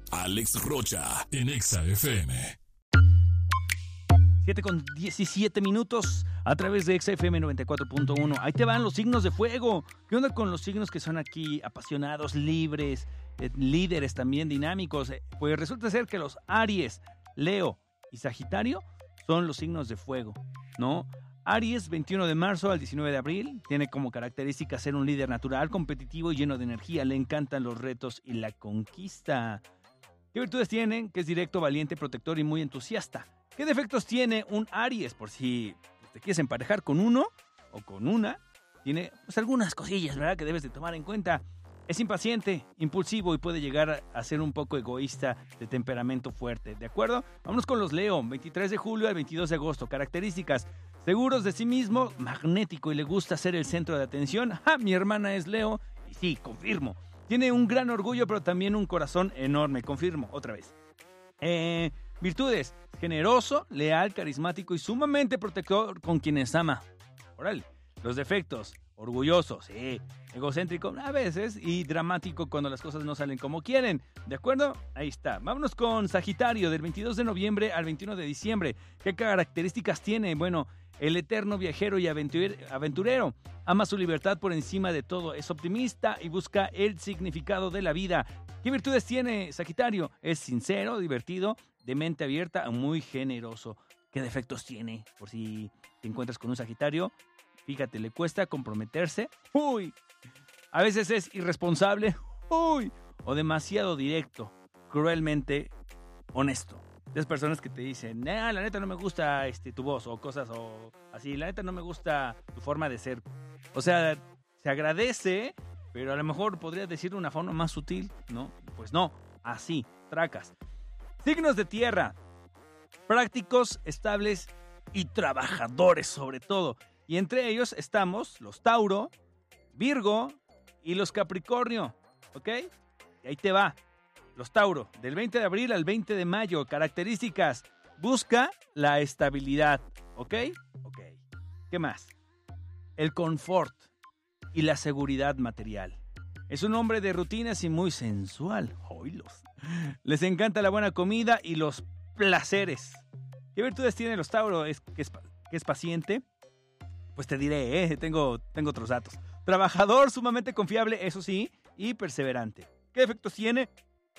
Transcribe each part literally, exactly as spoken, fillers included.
Alex Rocha en Exa F M. siete con diecisiete minutos a través de Exa F M noventa y cuatro punto uno. Ahí te van los signos de fuego. ¿Qué onda con los signos que son aquí apasionados, libres, eh, líderes también dinámicos? Eh, pues resulta ser que los Aries, Leo y Sagitario son los signos de fuego, ¿no? Aries, veintiuno de marzo al diecinueve de abril, tiene como característica ser un líder natural, competitivo y lleno de energía. Le encantan los retos y la conquista. ¿Qué virtudes tienen? Que es directo, valiente, protector y muy entusiasta. ¿Qué defectos tiene un Aries? Por si te quieres emparejar con uno o con una, tiene pues, algunas cosillas, ¿verdad?, que debes de tomar en cuenta. Es impaciente, impulsivo y puede llegar a ser un poco egoísta, de temperamento fuerte, ¿de acuerdo? Vámonos con los Leo, veintitrés de julio al veintidós de agosto. Características: seguros de sí mismo, magnético y le gusta ser el centro de atención. ¡Ja! Mi hermana es Leo y sí, confirmo. Tiene un gran orgullo, pero también un corazón enorme, confirmo, otra vez. Eh, virtudes: generoso, leal, carismático y sumamente protector con quienes ama. Órale. Los defectos: orgulloso, sí, egocéntrico a veces y dramático cuando las cosas no salen como quieren. ¿De acuerdo? Ahí está. Vámonos con Sagitario, del veintidós de noviembre al veintiuno de diciembre. ¿Qué características tiene? Bueno, el eterno viajero y aventurero. Ama su libertad por encima de todo. Es optimista y busca el significado de la vida. ¿Qué virtudes tiene Sagitario? Es sincero, divertido, de mente abierta, muy generoso. ¿Qué defectos tiene? Por si te encuentras con un Sagitario, fíjate, le cuesta comprometerse. ¡Uy! A veces es irresponsable. ¡Uy! O demasiado directo, cruelmente honesto. Esas personas que te dicen, nah, la neta no me gusta este, tu voz, o cosas o así, la neta no me gusta tu forma de ser. O sea, se agradece, pero a lo mejor podrías decir de una forma más sutil, ¿no? Pues no, así, tracas. Signos de tierra: prácticos, estables y trabajadores sobre todo. Y entre ellos estamos los Tauro, Virgo y los Capricornio, ¿ok? Y ahí te va. Los Tauro, del veinte de abril al veinte de mayo. Características: busca la estabilidad, ¿ok? Ok. ¿Qué más? El confort y la seguridad material. Es un hombre de rutinas y muy sensual. ¡Oilos! Les encanta la buena comida y los placeres. ¿Qué virtudes tiene los Tauro? Es que es, que es paciente. Pues te diré, ¿eh? Tengo, tengo otros datos. Trabajador, sumamente confiable, eso sí, y perseverante. ¿Qué defectos tiene?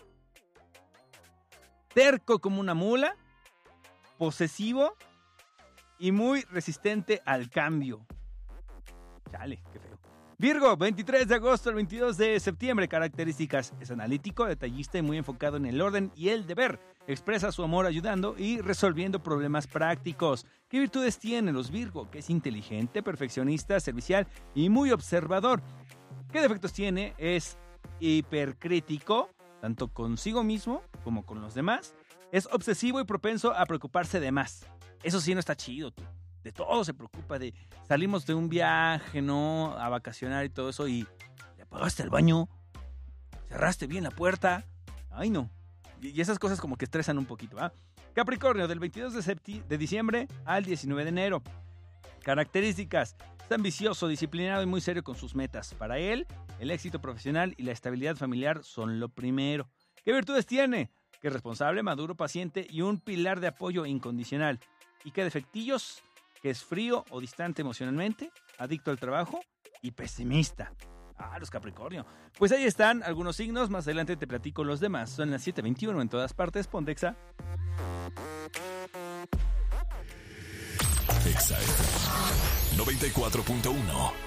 Terco como una mula, posesivo y muy resistente al cambio. Chale, qué feo. Virgo, veintitrés de agosto al veintidós de septiembre. Características: es analítico, detallista y muy enfocado en el orden y el deber. Expresa su amor ayudando y resolviendo problemas prácticos. ¿Qué virtudes tienen los Virgo? Que es inteligente, perfeccionista, servicial y muy observador. ¿Qué defectos tiene? Es hipercrítico, tanto consigo mismo como con los demás. Es obsesivo y propenso a preocuparse de más. Eso sí no está chido, tú. De todo se preocupa, de salimos de un viaje, ¿no? A vacacionar y todo eso, y le apagaste el baño, cerraste bien la puerta. Ay, no. Y esas cosas como que estresan un poquito, ¿ah? Capricornio, del veintidós de, septi- de diciembre al diecinueve de enero. Características: es ambicioso, disciplinado y muy serio con sus metas. Para él, el éxito profesional y la estabilidad familiar son lo primero. ¿Qué virtudes tiene? Que es responsable, maduro, paciente y un pilar de apoyo incondicional. ¿Y qué defectillos? Que es frío o distante emocionalmente, adicto al trabajo y pesimista. Ah, los Capricornio. Pues ahí están algunos signos. Más adelante te platico los demás. Son las siete veintiuno en todas partes. Ponte Exa. Exa noventa y cuatro punto uno.